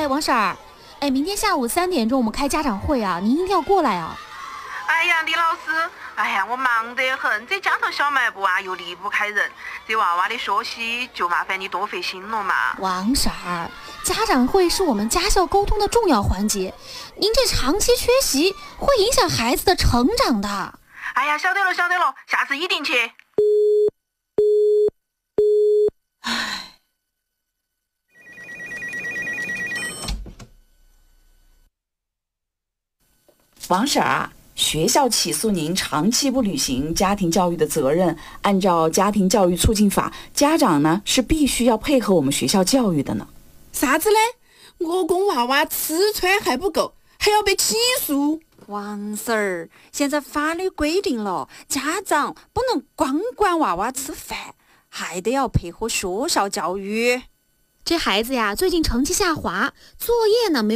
喂，王婶儿，明天下午3点钟我们开家长会啊，您一定要过来啊。 哎呀，李老师，我忙得很，这家头小卖部啊又离不开人，这娃娃的学习就麻烦你多费心了嘛。 王婶儿，家长会是我们家校沟通的重要环节，您这长期缺席会影响孩子的成长的。 哎呀，晓得了，下次一定去。 王婶儿啊，学校起诉您长期不履行家庭教育的责任，按照家庭教育促进法，家长呢是必须要配合我们学校教育的呢。 啥子嘞？我供娃娃吃穿还不够，还要被起诉？ 王婶儿，现在法律规定了，家长不能光管娃娃吃饭，还得要配合学校教育。 这孩子呀，最近成绩下滑，作业呢没